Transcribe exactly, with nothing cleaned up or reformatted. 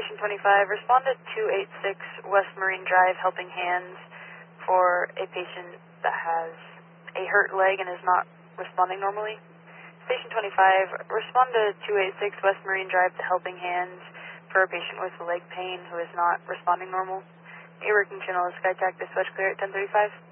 Station twenty-five, respond to two eighty-six West Marine Drive, Helping Hands, for a patient that has a hurt leg and is not responding normally. Station twenty-five, respond to two eighty-six West Marine Drive to Helping Hands for a patient with leg pain who is not responding normal. A working channel is SkyTac, dispatch clear at ten thirty-five.